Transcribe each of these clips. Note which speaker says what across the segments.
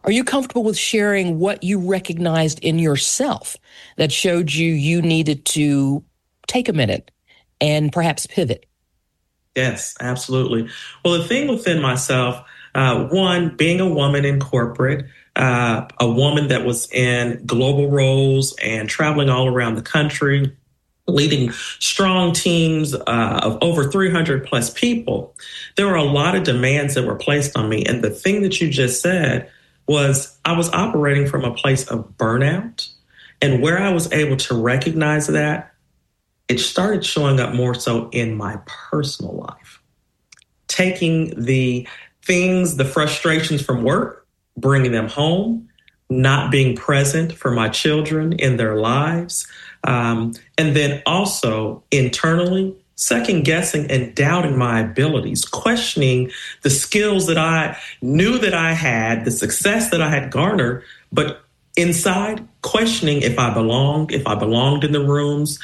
Speaker 1: Are you comfortable with sharing what you recognized in yourself that showed you needed to take a minute and perhaps pivot?
Speaker 2: Yes, absolutely. Well, the thing within myself, one, being a woman in corporate, a woman that was in global roles and traveling all around the country, leading strong teams of over 300 plus people, there were a lot of demands that were placed on me. And the thing that you just said was I was operating from a place of burnout. And where I was able to recognize that, it started showing up more so in my personal life. Taking the things, the frustrations from work, bringing them home, not being present for my children in their lives, and then also internally second guessing and doubting my abilities, questioning the skills that I knew that I had, the success that I had garnered, but inside questioning if I belonged in the rooms,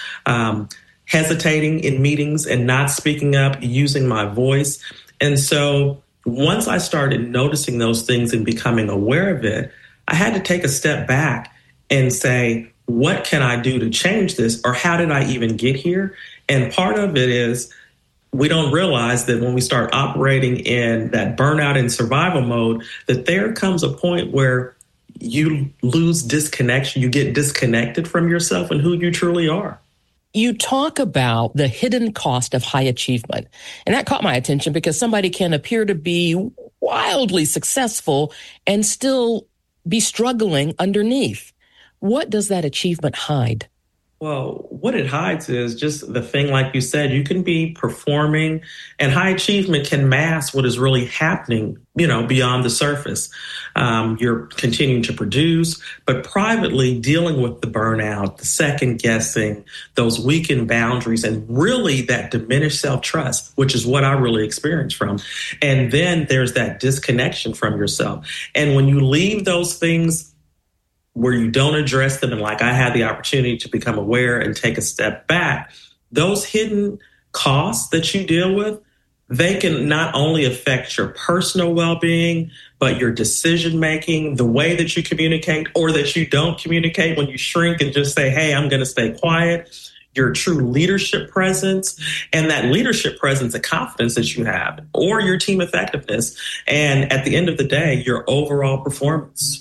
Speaker 2: hesitating in meetings and not speaking up, using my voice. And so once I started noticing those things and becoming aware of it, I had to take a step back and say, what can I do to change this? Or how did I even get here? And part of it is we don't realize that when we start operating in that burnout and survival mode, that there comes a point where you lose disconnection, you get disconnected from yourself and who you truly are.
Speaker 1: You talk about the hidden cost of high achievement. And that caught my attention because somebody can appear to be wildly successful and still be struggling underneath. What does that achievement hide?
Speaker 2: Well, what it hides is just the thing, like you said, you can be performing and high achievement can mask what is really happening, beyond the surface. You're continuing to produce, but privately dealing with the burnout, the second guessing, those weakened boundaries, and really that diminished self-trust, which is what I really experienced from. And then there's that disconnection from yourself. And when you leave those things where you don't address them, and like I had the opportunity to become aware and take a step back, those hidden costs that you deal with, they can not only affect your personal well-being, but your decision-making, the way that you communicate or that you don't communicate when you shrink and just say, hey, I'm going to stay quiet, your true leadership presence, and that leadership presence and confidence that you have, or your team effectiveness, and at the end of the day, your overall performance.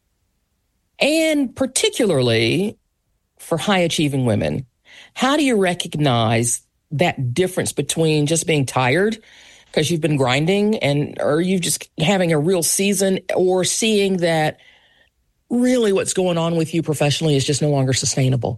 Speaker 1: And particularly for high achieving women, how do you recognize that difference between just being tired because you've been grinding or you just having a real season, or seeing that really what's going on with you professionally is just no longer sustainable?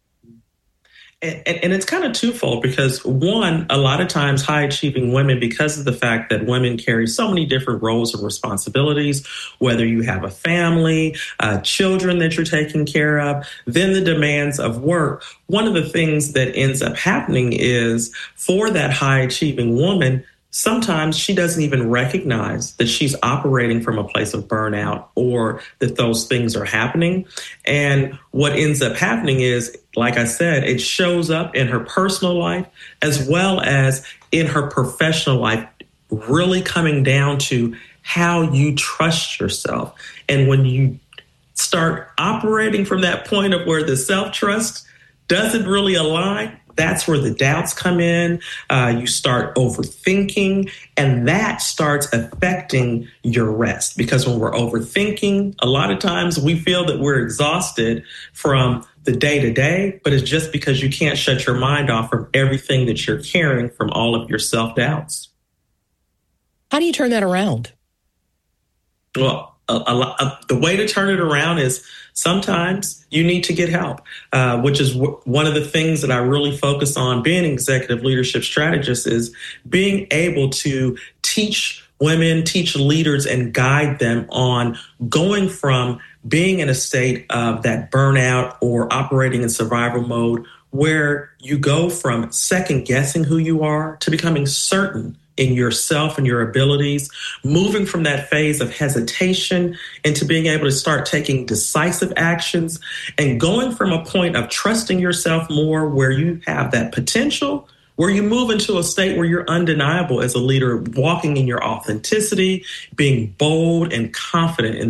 Speaker 2: And it's kind of twofold because, one, a lot of times high achieving women, because of the fact that women carry so many different roles and responsibilities, whether you have a family, children that you're taking care of, then the demands of work. One of the things that ends up happening is for that high achieving woman, sometimes she doesn't even recognize that she's operating from a place of burnout or that those things are happening. And what ends up happening is, like I said, it shows up in her personal life as well as in her professional life, really coming down to how you trust yourself. And when you start operating from that point of where the self-trust doesn't really align, that's where the doubts come in. You start overthinking, and that starts affecting your rest. Because when we're overthinking, a lot of times we feel that we're exhausted from the day to day, but it's just because you can't shut your mind off from everything that you're carrying from all of your self-doubts.
Speaker 1: How do you turn that around?
Speaker 2: Well, the way to turn it around is sometimes you need to get help, which is one of the things that I really focus on being an executive leadership strategist, is being able to teach women, teach leaders, and guide them on going from being in a state of that burnout or operating in survival mode, where you go from second guessing who you are to becoming certain in yourself and your abilities, moving from that phase of hesitation into being able to start taking decisive actions, and going from a point of trusting yourself more, where you have that potential, where you move into a state where you're undeniable as a leader, walking in your authenticity, being bold and confident in